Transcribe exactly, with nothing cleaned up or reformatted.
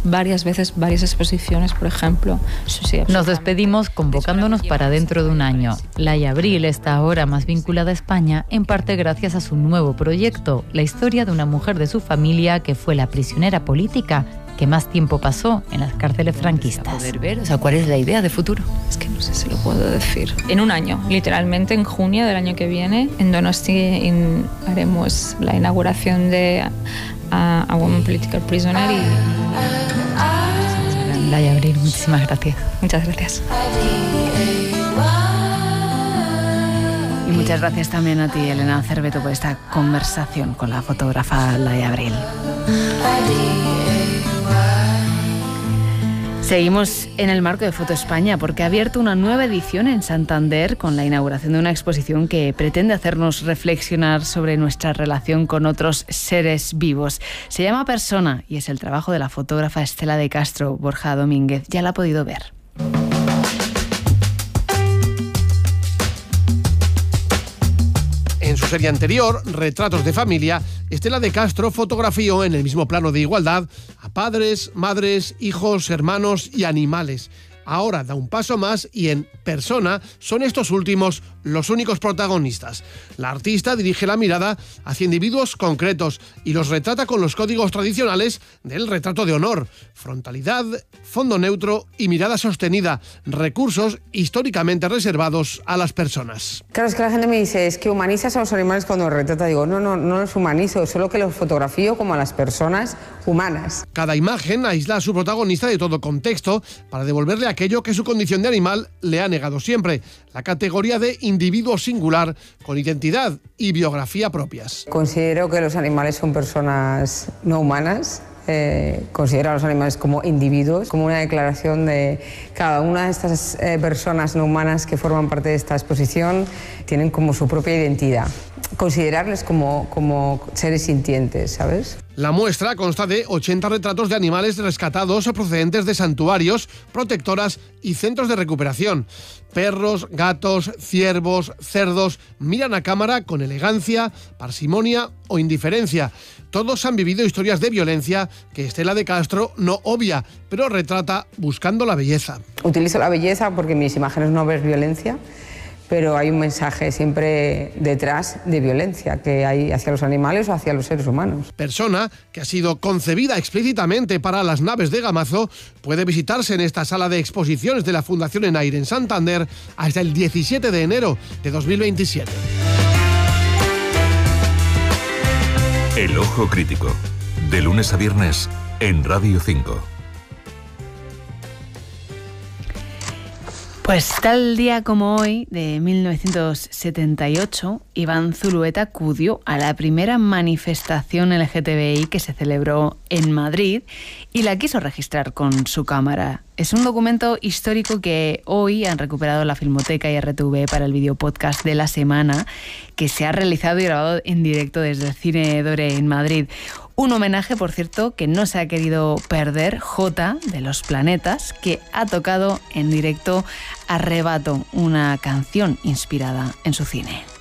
varias veces, varias exposiciones, por ejemplo. Sí, Nos despedimos convocándonos para dentro de un año. Laia Abril está ahora más vinculada a España, en parte gracias a su nuevo proyecto, la historia de una mujer de su familia que fue la prisionera política que más tiempo pasó en las cárceles franquistas. Poder ver, o sea, ¿cuál es la idea de futuro? Es que no sé si lo puedo decir. En un año, literalmente en junio del año que viene, en Donosti in, haremos la inauguración de a, a Woman Political Prisoner y... Laia Abril, muchísimas gracias. Muchas gracias. Y muchas gracias también a ti, Elena Cerveto, por esta conversación con la fotógrafa Laia Abril. Seguimos en el marco de Foto España porque ha abierto una nueva edición en Santander con la inauguración de una exposición que pretende hacernos reflexionar sobre nuestra relación con otros seres vivos. Se llama Persona y es el trabajo de la fotógrafa Estela de Castro. Borja Domínguez ya la ha podido ver. En su serie anterior, Retratos de Familia, Estela de Castro fotografió en el mismo plano de igualdad a padres, madres, hijos, hermanos y animales. Ahora da un paso más y en Persona son estos últimos los únicos protagonistas. La artista dirige la mirada hacia individuos concretos y los retrata con los códigos tradicionales del retrato de honor: frontalidad, fondo neutro y mirada sostenida, recursos históricamente reservados a las personas. Claro, es que la gente me dice, es que humanizas a los animales cuando los retrata. Digo, no, no, no los humanizo, solo que los fotografío como a las personas humanas. Cada imagen aísla a su protagonista de todo contexto para devolverle aquello que su condición de animal le ha negado siempre: la categoría de individuo singular con identidad y biografía propias. Considero que los animales son personas no humanas. Eh, considero a los animales como individuos, como una declaración de cada una de estas eh, personas no humanas que forman parte de esta exposición tienen como su propia identidad. Considerarles como, como seres sintientes, ¿sabes? La muestra consta de ochenta retratos de animales rescatados procedentes de santuarios, protectoras y centros de recuperación. Perros, gatos, ciervos, cerdos miran a cámara con elegancia, parsimonia o indiferencia. Todos han vivido historias de violencia que Estela de Castro no obvia, pero retrata buscando la belleza. Utilizo la belleza porque en mis imágenes no ves violencia, pero hay un mensaje siempre detrás de violencia que hay hacia los animales o hacia los seres humanos. Persona, que ha sido concebida explícitamente para las naves de Gamazo, puede visitarse en esta sala de exposiciones de la Fundación Enaire en Santander hasta el diecisiete de enero de dos mil veintisiete. El Ojo Crítico, de lunes a viernes en Radio cinco. Pues tal día como hoy, de mil novecientos setenta y ocho, Iván Zulueta acudió a la primera manifestación L G T B I que se celebró en Madrid y la quiso registrar con su cámara. Es un documento histórico que hoy han recuperado la Filmoteca y R T V para el videopodcast de la semana, que se ha realizado y grabado en directo desde el Cine Dore en Madrid. Un homenaje, por cierto, que no se ha querido perder, J de Los Planetas, que ha tocado en directo Arrebato, una canción inspirada en su cine.